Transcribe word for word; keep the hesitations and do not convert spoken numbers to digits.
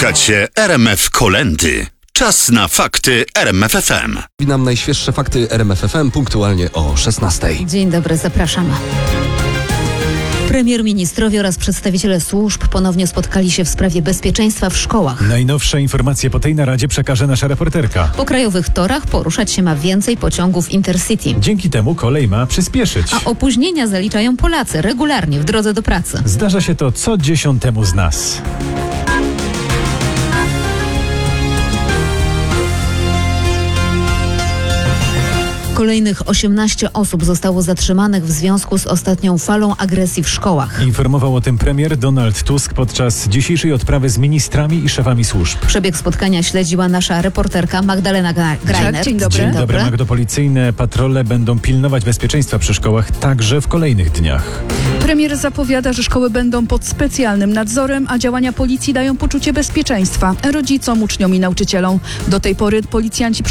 Słuchacie R M F Kolędy. Czas na fakty R M F F M. Nam najświeższe fakty R M F F M punktualnie o szesnastej. Dzień dobry, zapraszam. Premier, ministrowie oraz przedstawiciele służb ponownie spotkali się w sprawie bezpieczeństwa w szkołach. Najnowsze informacje po tej naradzie przekaże nasza reporterka. Po krajowych torach poruszać się ma więcej pociągów Intercity. Dzięki temu kolej ma przyspieszyć. A opóźnienia zaliczają Polacy regularnie w drodze do pracy. Zdarza się to co dziesiątemu z nas. Kolejnych osiemnaście osób zostało zatrzymanych w związku z ostatnią falą agresji w szkołach. Informował o tym premier Donald Tusk podczas dzisiejszej odprawy z ministrami i szefami służb. Przebieg spotkania śledziła nasza reporterka Magdalena Greiner. Dzień dobry. Dzień dobry, Magdo. Policyjne patrole będą pilnować bezpieczeństwa przy szkołach także w kolejnych dniach. Premier zapowiada, że szkoły będą pod specjalnym nadzorem, a działania policji dają poczucie bezpieczeństwa rodzicom, uczniom i nauczycielom. Do tej pory policjanci